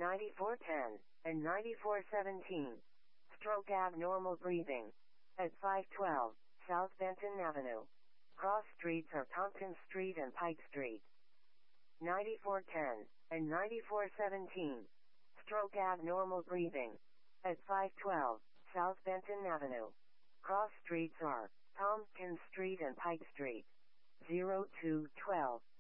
9410, and 9417. Stroke abnormal breathing. At 512, South Benton Avenue. Cross streets are Tompkins Street and Pike Street. 9410, and 9417. Stroke abnormal breathing. At 512, South Benton Avenue. Cross streets are Tompkins Street and Pike Street. 0212,